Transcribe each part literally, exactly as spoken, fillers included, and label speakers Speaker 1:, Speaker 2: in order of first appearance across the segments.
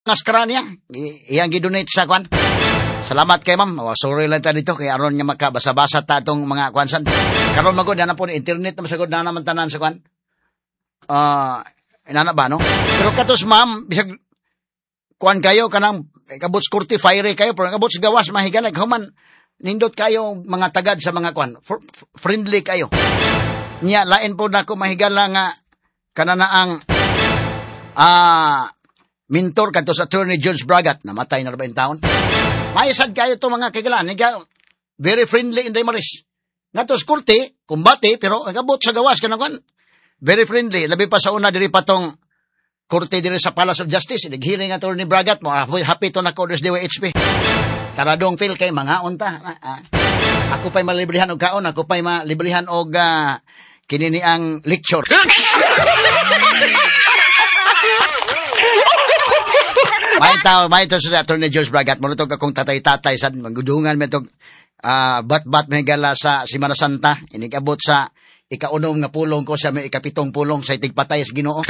Speaker 1: ngaskara niya. I- iyang gidonate sa kwan. Salamat kay ma'am. Oh, sorry lang ta dito kay aron nga makabasa-basa ta tong mga kwansan. Karon magod na po internet na masagod na naman tanan sa kwan. Ah, uh, inana ba no? Pero katos ma'am, bisag kwan kayo kanang kabots kurti fire kayo pero kabots gawas mahigalag human nindot kayo mga tagad sa mga kwan. F- friendly kayo. Nya lain po nako mahigala nga kanana ang ah mentor kadto sa Attorney George Bragat, namatay na ba in taon? Maisad kayo to mga kagalaan. Very friendly in the maris. Nga to skurti, kumbati, pero agabot sa gawas ka na very friendly. Labi pa sa una, diri pa tong kurti diri sa Palace of Justice. Naghiring Attorney Bragat mo. Happy to na ko D W H P. Taradong feel kay mga unta. Ah, ako pa'y malibrihan og kaon. Ako pa'y malibrihan og uh, kinini ang lecture. May tao, may ito sa Attorney George Bragat, manutog akong tatay-tatay sa magudungan may itong uh, bat-bat may gala sa Semana Santa, inigabot sa ikaunom nga pulong ko sa may ikapitong pulong sa itigpatay sa Ginoo.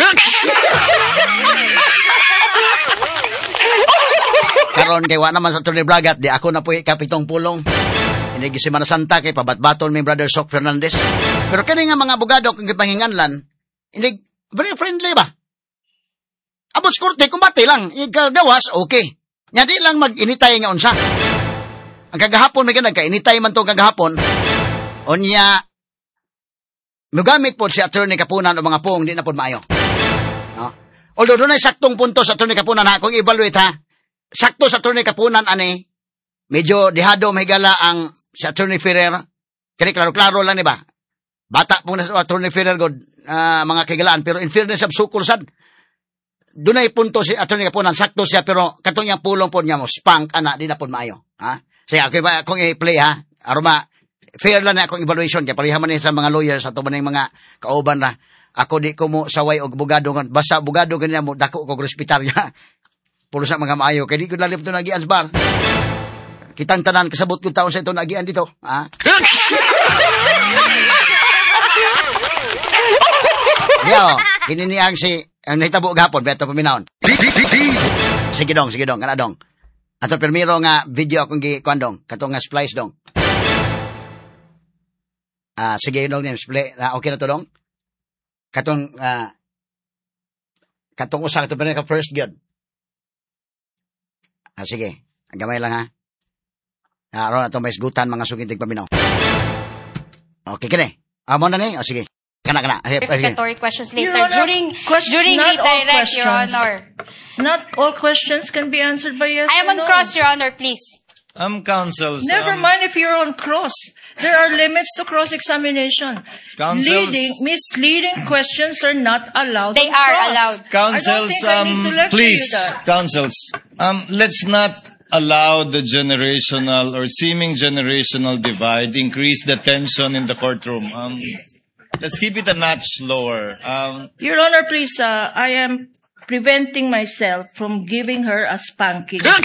Speaker 1: Karon kay wa naman sa Attorney Bragat, di ako na po ikapitong pulong. Inigi Semana Santa kay pabat-baton may Brother Sok Fernandez. Pero kani nga mga abogado kung gipanginganlan, inig very friendly ba? Abot skurte, kumbati lang. Ikagawas, okay. Nya di lang mag-initay nga unsa. Ang kagahapon, may ganag, kainitay man to kagahapon. O niya, mugamit po si Attorney Kapunan o mga pong, di na po maayo. No? Although doon ay saktong punto sa Attorney Kapunan, ha, kung evaluate ha, sakto sa Attorney Kapunan, ani, medyo dihado mahigala ang si Attorney Ferrer. Kaya klaro-klaro lang, di ba? Bata po na sa Attorney Ferrer, God, uh, mga kagalaan, pero in fairness of sukul sad, doon ay punto si Attorney Kapunan, sakto siya, pero katong yung pulong po niya mo, spank, ana, di na po maayo. Ha? Saya, okay ba, kung i-play ha, aroma, fair lang na akong evaluation, kaya parihaman niya sa mga lawyers, at mga mga kauban na, ako di ko mo saway o bugado, basta bugado ganyan mo, dako ko hospital niya, pulo sa mga maayo, kaya di ko lalim ito nagian sa bar. Kitang tanan, kasabot kong taon sa ito nagian dito. Ha? Yo, kininiang si, ang nahitabo gapon, beto paminaon. Sige dong, sige dong, kana dong. Ato permiro nga video akong gikuan dong, katong nga splice dong. Ah, sige dong ni splice, ah, okay na to dong. Katong ah katong usa katong ka first good. Ah, sige. Ang gamay lang ha. Ah, ron atong may isgutan mga sugintig paminaw. Okay kini. Amo na ni, oh, sige. Kana kana.
Speaker 2: Verificatory questions later.
Speaker 3: Your Honor,
Speaker 2: during
Speaker 3: question-
Speaker 2: during
Speaker 3: not all
Speaker 2: redirect,
Speaker 3: questions.
Speaker 2: Your Honor.
Speaker 3: Not all questions can be answered by yes
Speaker 2: I am
Speaker 3: or
Speaker 2: on
Speaker 3: no.
Speaker 2: cross, Your Honor, please.
Speaker 4: Um, counsels.
Speaker 3: Never
Speaker 4: um,
Speaker 3: mind if you're on cross. There are limits to cross-examination.
Speaker 4: Counsels-
Speaker 3: Leading, misleading questions are not allowed
Speaker 2: They
Speaker 3: on
Speaker 2: are
Speaker 3: cross.
Speaker 2: allowed.
Speaker 3: I don't
Speaker 4: Counsels,
Speaker 3: think I need
Speaker 4: um,
Speaker 3: to lecture
Speaker 4: please,
Speaker 3: you that.
Speaker 4: counsels, um, let's not allow the generational or seeming generational divide increase the tension in the courtroom. Um, let's keep it a notch lower. Um,
Speaker 3: Your Honor, please, uh, I am preventing myself from giving her a spanking. That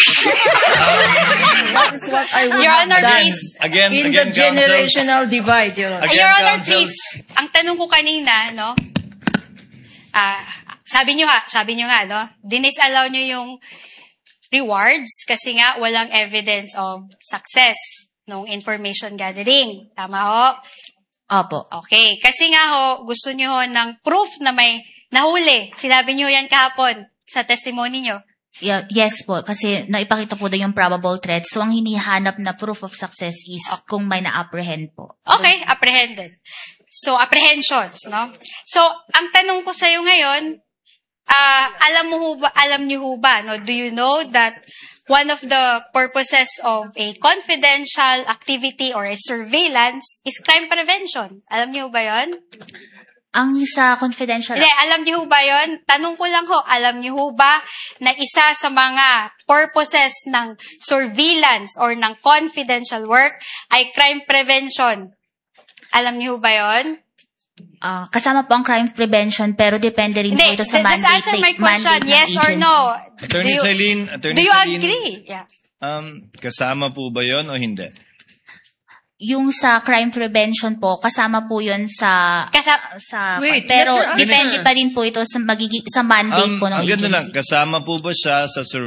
Speaker 3: is what I would
Speaker 2: Your
Speaker 3: have
Speaker 2: Honor,
Speaker 3: done
Speaker 2: please.
Speaker 4: again,
Speaker 3: in
Speaker 4: again,
Speaker 3: the
Speaker 4: counsels.
Speaker 3: generational divide, Your Honor.
Speaker 4: Again,
Speaker 2: Your Honor,
Speaker 4: counsels.
Speaker 2: please. Ang tanong ko kanina, no? Ah, sabi nyo ha, sabi nyo nga, no? Dinisallow nyo yung rewards kasi nga walang evidence of success nung information gathering. Tama ho?
Speaker 5: Opo.
Speaker 2: Okay. Kasi nga ho, gusto nyo ho ng proof na may nahuli. Sinabi nyo yan kahapon sa testimony nyo.
Speaker 5: Yeah, yes po, kasi naipakita po doon yung probable threat. So, ang hinihanap na proof of success is kung may na-apprehend po.
Speaker 2: Okay, apprehended. So, apprehensions, no? So, ang tanong ko sa'yo ngayon, ah, alam mo ho ba, alam niyo ho ba, no? Do you know that one of the purposes of a confidential activity or a surveillance is crime prevention? Alam niyo ho ba yon?
Speaker 5: Ang sa confidential...
Speaker 2: Hindi, alam niyo ho ba yon? Tanong ko lang ho, alam niyo ho ba na isa sa mga purposes ng surveillance or ng confidential work ay crime prevention? Alam niyo ho ba yon?
Speaker 5: ah, kasama po ang crime prevention, pero depende rin po
Speaker 2: Hindi,
Speaker 5: ito sa
Speaker 2: just
Speaker 5: mandate,
Speaker 2: answer my question,
Speaker 5: mandate ng
Speaker 2: yes or
Speaker 5: agency.
Speaker 2: no?
Speaker 4: Attorney
Speaker 2: Do you-
Speaker 4: Celine, Attorney
Speaker 2: Do you
Speaker 4: Celine,
Speaker 2: agree? Yeah.
Speaker 4: um, kasama po ba yon o hindi?
Speaker 5: yung sa crime prevention po, kasama po yun sa...
Speaker 2: Kasa-
Speaker 5: sa
Speaker 3: Wait,
Speaker 5: pero
Speaker 3: let's-
Speaker 5: depende pa din po ito sa magigi sa mandate
Speaker 4: Um,
Speaker 5: po ng
Speaker 4: ang ganda
Speaker 5: agency.
Speaker 4: lang, kasama po ba siya sa